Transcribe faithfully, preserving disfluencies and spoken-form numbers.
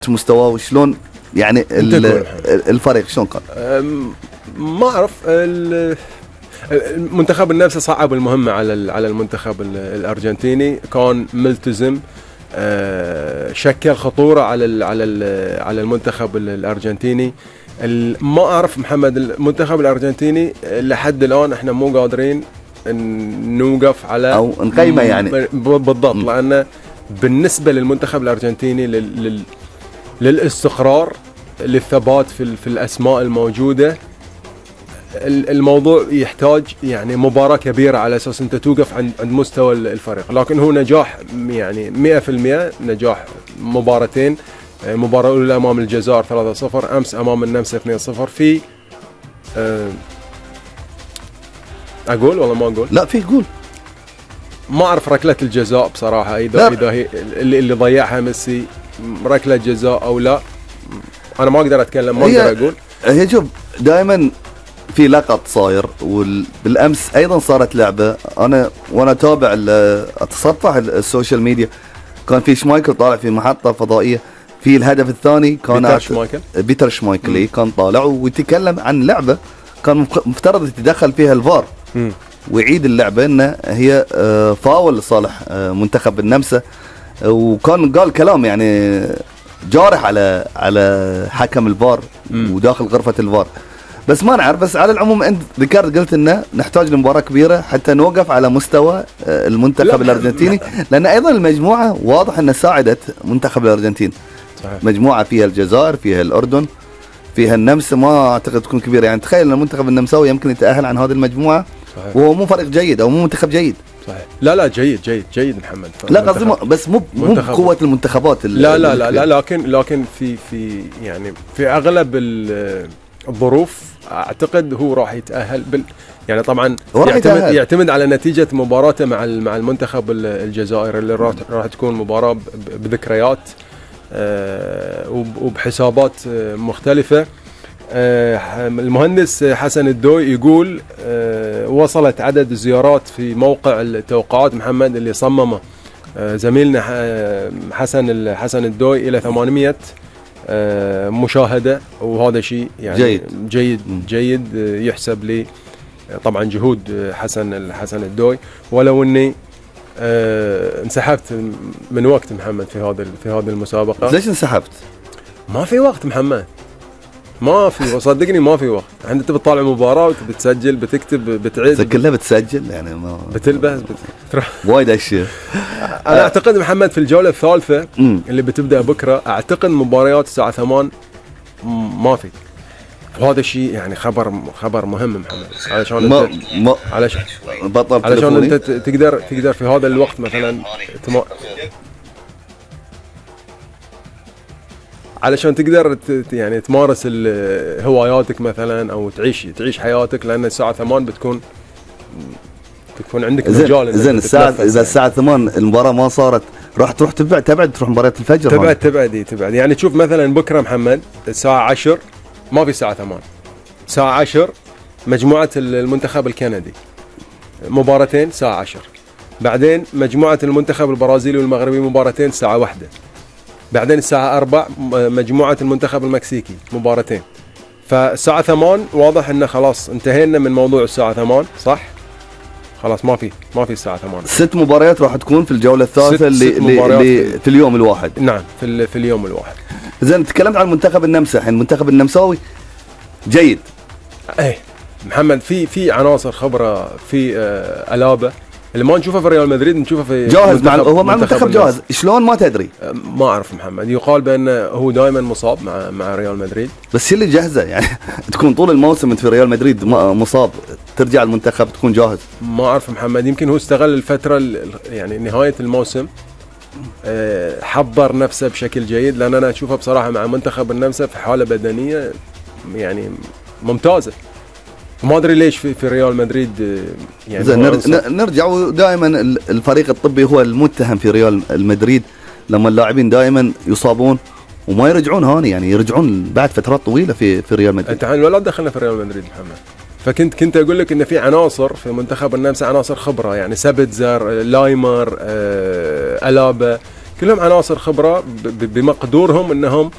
مستواه وشلون يعني الفريق شلون كان؟ ما اعرف. المنتخب نفسه صعب المهمه على على المنتخب الارجنتيني، كان ملتزم، شكل خطوره على على على المنتخب الارجنتيني. ما اعرف محمد، المنتخب الارجنتيني لحد الان احنا مو قادرين نوقف على او نقيمه يعني بالضبط، لانه بالنسبه للمنتخب الارجنتيني لل للاستقرار، للثبات في في الاسماء الموجوده، الموضوع يحتاج يعني مباراه كبيره على اساس انت توقف عند عند مستوى الفريق. لكن هو نجاح يعني مئة بالمئة، نجاح مباراتين، المباراه الاولى امام الجزائر ثلاثة صفر، امس امام النمسا اثنين صفر. في اقول والله ما اقول؟ لا في قول. ما اعرف ركله الجزاء بصراحه، اذا اذا هي اللي, اللي ضيعها ميسي ركله جزاء او لا، انا ما اقدر اتكلم، ما اقدر اقول. هي شوف دائما في لقط صاير، وبالامس ايضا صارت لعبه، انا وانا اتابع اتصفح السوشيال ميديا، كان في شمايكل طالع في محطه فضائيه في الهدف الثاني، كان بيتر شمايكل بيتر شمايكل كان طالع ويتكلم عن لعبه كان مفترض يتدخل فيها الفار م. ويعيد اللعبه انه هي فاول لصالح منتخب النمسا، وكان قال كلام يعني جارح على على حكم الفار وداخل غرفه الفار. بس ما نعرف، بس على العموم انت ذكرت قلت انه نحتاج لمباراه كبيره حتى نوقف على مستوى المنتخب الارجنتيني، لان ايضا المجموعه واضح انها ساعدت منتخب الارجنتين. صحيح. مجموعه فيها الجزائر، فيها الاردن، فيها النمسا، ما اعتقد تكون كبيره، يعني تخيل ان المنتخب النمساوي يمكن يتاهل عن هذه المجموعه. صحيح. وهو مو فريق جيد او مو منتخب جيد. صحيح. لا لا جيد جيد جيد محمد. لا قصدي بس مو مو بقوه المنتخبات. لا لا لا لا لكن لكن في في يعني في اغلب الظروف اعتقد هو راح يتاهل بال يعني طبعا يعتمد يتأهل. يعتمد على نتيجه مباراته مع مع المنتخب الجزائري اللي راح راح تكون مباراه بذكريات وبحسابات مختلفه. المهندس حسن الدوي يقول وصلت عدد الزيارات في موقع التوقعات محمد اللي صممه زميلنا حسن حسن الدوي الى ثمانمئة مشاهده، وهذا شيء يعني جيد جيد, جيد يحسب لي طبعا جهود حسن حسن الدوي، ولو اني انسحبت من وقت محمد في هذا في هذه المسابقه. ليش انسحبت؟ ما في وقت محمد، ما في، وصدقني ما في وقت. انت تبي تطالع مباراه وتبي تسجل، بتكتب، بتعيد، كلها بتسجل يعني ما بتلبس بت... وايد اشياء. انا اعتقد محمد في الجوله الثالثه اللي بتبدا بكره، اعتقد مباريات الساعه ثمانية ما في. وهذا الشيء يعني خبر خبر مهم محمد، علشان ما انت ما علشان بطل علشان انت تقدر تقدر في هذا الوقت مثلا تم... علشان تقدر يعني تمارس هواياتك مثلا او تعيش تعيش حياتك، لان الساعه ثمانية بتكون بتكون عندك مجال. زين الساعه اذا الساعه ثمانية المباراه ما صارت، راح تروح تبعد تبعد تروح مباراه الفجر. تبعد تبعد تبعد يعني تشوف مثلا بكره محمد الساعه عشرة ما في الساعه ثمانية، الساعه عشرة مجموعه المنتخب الكندي مباراتين الساعه عشرة، بعدين مجموعه المنتخب البرازيلي والمغربي مباراتين الساعه واحدة، بعدين الساعة أربعة مجموعة المنتخب المكسيكي مباراتين. فالساعة ثمانية واضح إنه خلاص انتهينا من موضوع الساعة ثمانية، صح؟ خلاص ما في ما في الساعة ثمانية. ست مباريات راح تكون في الجولة الثالثة اللي, اللي في اليوم الواحد. نعم في في اليوم الواحد. زين تكلمت عن المنتخب النمسا، الحين المنتخب النمساوي جيد. ايه محمد في في عناصر خبرة، في آه ألابة اللي ما نشوفه في ريال مدريد نشوفه في جاهز مع هو مع المنتخب جاهز. شلون ما تدري؟ ما اعرف محمد، يقال بانه هو دائما مصاب مع مع ريال مدريد. بس شو اللي جهزه يعني تكون طول الموسم انت في ريال مدريد مصاب، ترجع المنتخب تكون جاهز؟ ما اعرف محمد، يمكن هو استغل الفتره يعني نهايه الموسم، حضر نفسه بشكل جيد، لان انا اشوفه بصراحه مع منتخب النمسا في حاله بدنيه يعني ممتازه. ما ادري ليش في, في ريال مدريد يعني نرجع, نرجع ودائما الفريق الطبي هو المتهم في ريال مدريد، لما اللاعبين دائما يصابون وما يرجعون هاني، يعني يرجعون بعد فترات طويله في في ريال مدريد. انت ولا دخلنا في ريال مدريد محمد، فكنت كنت اقول لك ان في عناصر في منتخب النمسا، عناصر خبره يعني سبتزر، لايمر، آه، ألابا، كلهم عناصر خبره ب- ب- بمقدورهم انهم